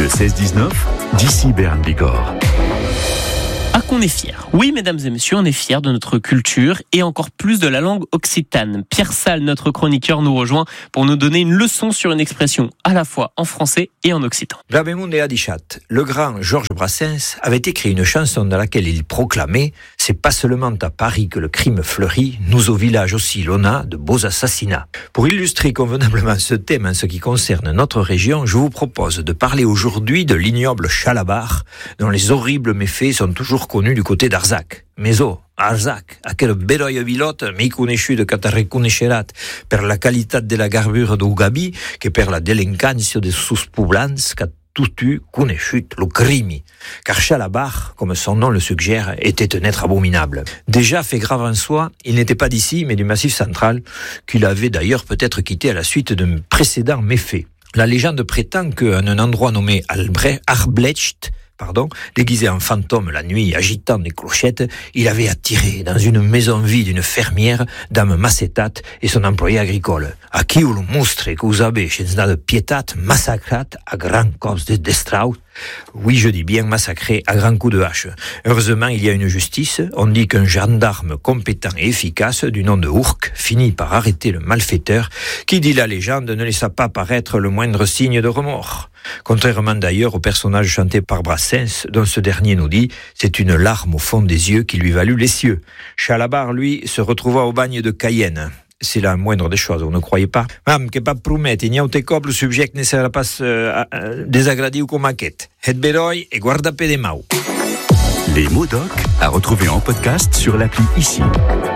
Le 16-19, d'ici Berne Bigorre. Ah, qu'on est fiers. Oui, mesdames et messieurs, on est fiers de notre culture et encore plus de la langue occitane. Pierre Salle, notre chroniqueur, nous rejoint pour nous donner une leçon sur une expression à la fois en français et en occitan. Rabemoun et Adichat, le grand Georges Brassens avait écrit une chanson dans laquelle il proclamait « C'est pas seulement à Paris que le crime fleurit, nous au village aussi l'on a de beaux assassinats ». Pour illustrer convenablement ce thème en ce qui concerne notre région, je vous propose de parler aujourd'hui de l'ignoble Chalabar, dont les horribles méfaits sont toujours connus du côté d'Arzac. Mais Arzac, aquel beroia vilot, mi conosciuto che te riconoscerat per la qualità della garbure do Gabi, che per la delinquenza de sus poblans, qu'a tout conosciut lo crimi. Car Chalabar, comme son nom le suggère, était un être abominable. Déjà fait grave en soi, il n'était pas d'ici, mais du Massif central, qu'il avait d'ailleurs peut-être quitté à la suite d'un précédent méfait. La légende prétend qu'en un endroit nommé Arblecht, déguisé en fantôme la nuit, agitant des clochettes, il avait attiré dans une maison vide d'une fermière, dame Massetat, et son employé agricole. À qui le monstre que vous avez chez de pietat, massacrat à grand cause de destraut. Oui, je dis bien massacré à grands coups de hache. Heureusement, il y a une justice. On dit qu'un gendarme compétent et efficace, du nom de Ourk, finit par arrêter le malfaiteur, qui, dit la légende, ne laissa pas paraître le moindre signe de remords. Contrairement d'ailleurs au personnage chanté par Brassens, dont ce dernier nous dit « C'est une larme au fond des yeux qui lui valut les cieux ». Chalabar, lui, se retrouva au bagne de Cayenne. C'est la moindre des choses, vous ne croyez pas? Mam, que pas promet, il n'y a autre le sujet ne sera pas désagradé ou comme maquette. Het beroi et guarda pe de mau. Les mots doc à retrouver en podcast sur l'appli Ici.